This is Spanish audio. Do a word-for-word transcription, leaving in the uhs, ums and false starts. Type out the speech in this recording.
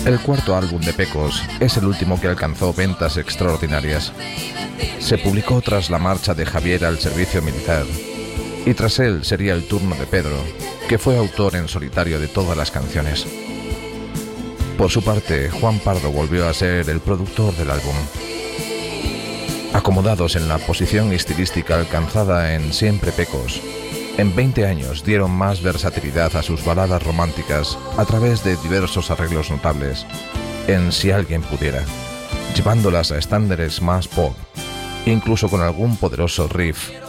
El cuarto álbum de Pecos es el último que alcanzó ventas extraordinarias. Se publicó tras la marcha de Javier al servicio militar, y tras él sería el turno de Pedro, que fue autor en solitario de todas las canciones. Por su parte, Juan Pardo volvió a ser el productor del álbum. Acomodados en la posición estilística alcanzada en Siempre Pecos, en veinte años dieron más versatilidad a sus baladas románticas a través de diversos arreglos notables en Si alguien pudiera, llevándolas a estándares más pop, incluso con algún poderoso riff